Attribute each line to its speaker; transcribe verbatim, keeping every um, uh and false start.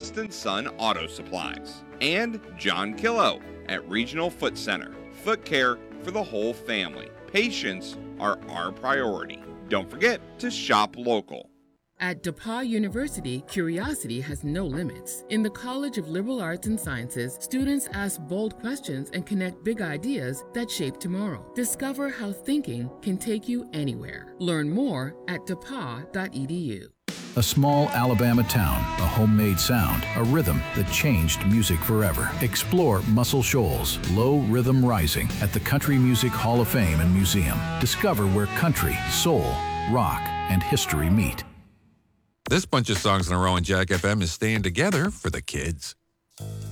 Speaker 1: Johnston Son Auto Supplies. And John Killo at Regional Foot Center. Foot care for the whole family. Patients are our priority. Don't forget to shop local.
Speaker 2: At DePauw University, curiosity has no limits. In the College of Liberal Arts and Sciences, students ask bold questions and connect big ideas that shape tomorrow. Discover how thinking can take you anywhere. Learn more at d e p a w dot e d u.
Speaker 3: A small Alabama town, a homemade sound, a rhythm that changed music forever. Explore Muscle Shoals, Low Rhythm Rising at the Country Music Hall of Fame and Museum. Discover where country, soul, rock, and history meet.
Speaker 4: This bunch of songs in a row on Jack F M is staying together for the kids.